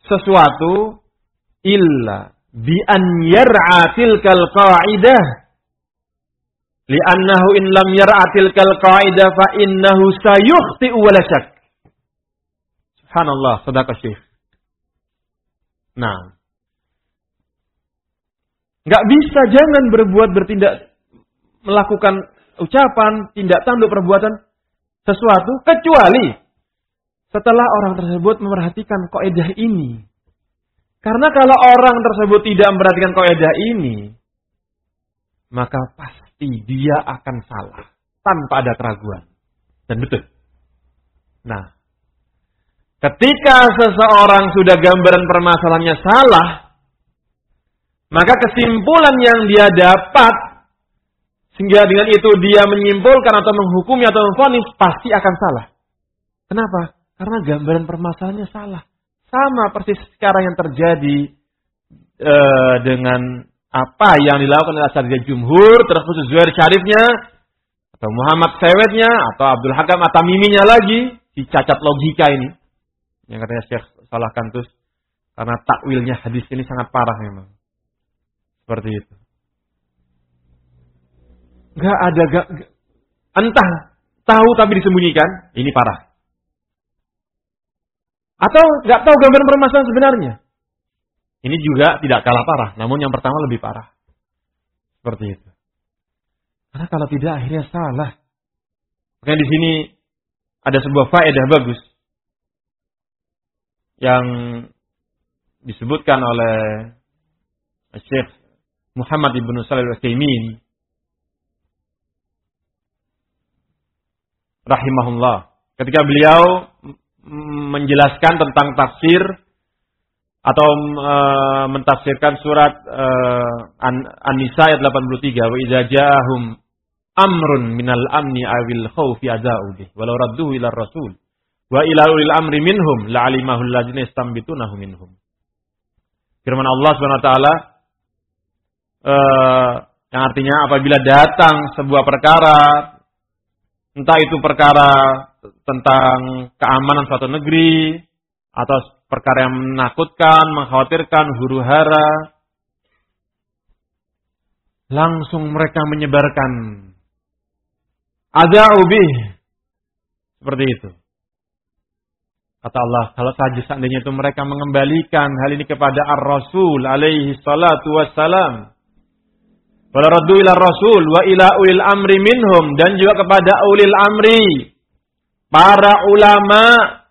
sesuatu illa bi an yar'a tilkal qa'idah li'annahu in lam yar'a tilkal qa'idah fa innahu sayukhti'u wa la syak. Subhanallah, sedekah Syekh. Nah, enggak bisa, jangan bertindak, melakukan ucapan, tindak tanduk, perbuatan sesuatu kecuali setelah orang tersebut memperhatikan kaidah ini. Karena kalau orang tersebut tidak memperhatikan kaidah ini, maka pasti dia akan salah tanpa ada keraguan. Dan betul. Nah, ketika seseorang sudah gambaran permasalahannya salah, maka kesimpulan yang dia dapat, sehingga dengan itu dia menyimpulkan atau menghukumi atau memvonis, pasti akan salah. Kenapa? Karena gambaran permasalahannya salah. Sama persis sekarang yang terjadi dengan apa yang dilakukan oleh Asatidz Jumhur, terkhusus Zuhair Syarifnya, atau Muhammad Sewetnya, atau Abdul Hakam At-Tamiminya lagi, si cacat logika ini. Yang katanya Syekh Salah Kantus, karena takwilnya hadis ini sangat parah memang. Seperti itu. Entah tahu tapi disembunyikan, ini parah. Atau nggak tahu gambaran permasalahan sebenarnya. Ini juga tidak kalah parah, namun yang pertama lebih parah. Seperti itu. Karena kalau tidak akhirnya salah. Makanya di sini ada sebuah faedah bagus yang disebutkan oleh Syekh Muhammad ibnu Shalih Al-Utsaimin rahimahullah, ketika beliau menjelaskan tentang tafsir atau mentafsirkan surat An-Nisa ayat 83, wa idza ja'ahum amrun minal amni awil khaufi adza'u bih walau radduhu ila rasul wa ila ulil amri minhum la'alimahu alladzina yastambitunahu minhum. Firman Allah Subhanahu wa taala yang artinya apabila datang sebuah perkara, entah itu perkara tentang keamanan suatu negeri atau perkara yang menakutkan, mengkhawatirkan, huru-hara, langsung mereka menyebarkan adza'u bih, seperti itu. Kata Allah, kalau saja seandainya itu mereka mengembalikan hal ini kepada Ar-Rasul alaihi salatu wassalam, wala raddu ila Rasul wa ila ulil amri minhum, dan juga kepada ulil amri, para ulama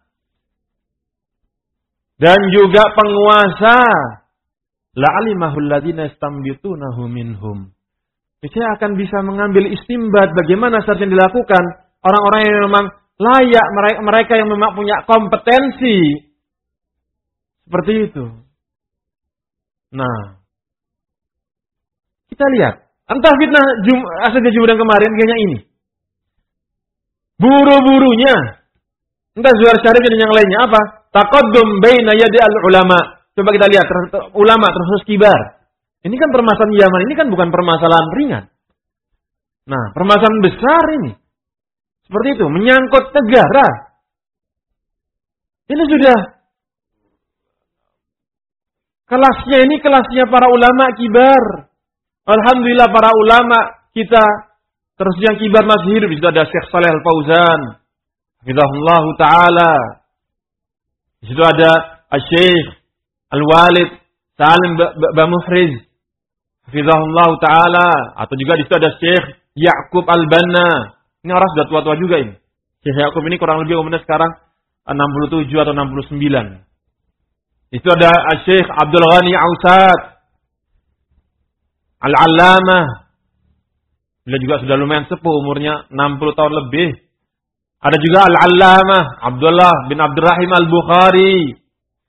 dan juga penguasa, la'alimahul ladzina yastambitunahu minhum. Saya akan bisa mengambil istimbat bagaimana seharusnya dilakukan orang-orang yang memang layak, mereka yang memang punya kompetensi seperti itu. Nah, kita lihat, entah fitnah Asatidz Jumhur yang kemarin kayaknya ini. Buru-burunya, entah Zuhair Syarif dan yang lainnya apa? Taqaddum baina yadi al-ulama. Coba kita lihat ulama terus kibar. Ini kan permasalahan Yaman, ini kan bukan permasalahan ringan. Nah, permasalahan besar ini. Seperti itu, menyangkut negara. Ini sudah kelasnya, ini kelasnya para ulama kibar. Alhamdulillah para ulama kita terus yang kibar masih hidup. Di situ ada Syekh Shalih Al-Fauzan, hafizahullah taala. Di situ ada Syekh Al-Walid Salim Bamuhriz, hafizahullah taala. Atau juga di situ ada Syekh Ya'qub Al-Banna. Ini orang sudah tua-tua juga ini. Syekh Ya'qub ini kurang lebih umurnya sekarang 67 atau 69. Di situ ada Syekh Abdul Ghani Ausat Al-Allamah. Beliau juga sudah lumayan sepuh, umurnya 60 tahun lebih. Ada juga Al-Allamah Abdullah bin Abdurrahim Al-Bukhari.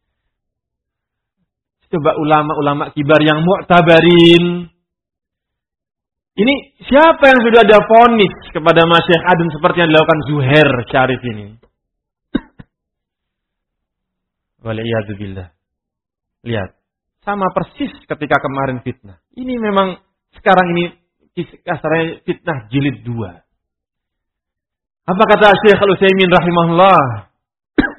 Coba ulama-ulama kibar yang mu'tabarin. Ini siapa yang sudah ada vonis kepada Masyayikh Adun seperti yang dilakukan Zuhair Syarif ini? Waliyadzubillah. Lihat. Sama persis ketika kemarin fitnah. Ini memang sekarang ini kasarnya fitnah jilid 2. Apa kata Syekh Al-Utsaimin rahimahullah?